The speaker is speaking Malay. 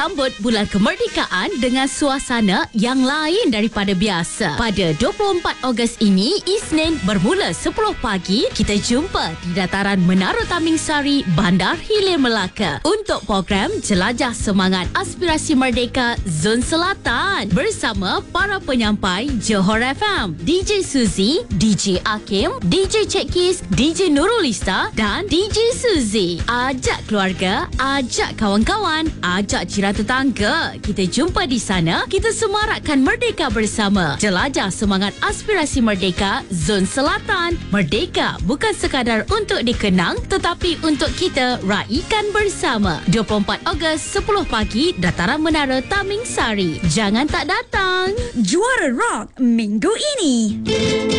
sambut bulan kemerdekaan dengan suasana yang lain daripada biasa. Pada 24 Ogos ini, Isnin bermula 10 pagi, kita jumpa di dataran Menara Tamingsari, Bandar Hilir Melaka untuk program Jelajah Semangat Aspirasi Merdeka Zon Selatan bersama para penyampai Johor FM, DJ Suzy, DJ Akim, DJ Cekis, DJ Nurulista dan DJ Suzy. Ajak keluarga, ajak kawan-kawan, ajak jiran tetangga. Kita jumpa di sana, kita semarakkan merdeka bersama. Jelajah semangat aspirasi merdeka Zon Selatan. Merdeka bukan sekadar untuk dikenang tetapi untuk kita raikan bersama. 24 Ogos 10 pagi, dataran Menara Tamingsari. Jangan tak datang. Juara Rock minggu ini.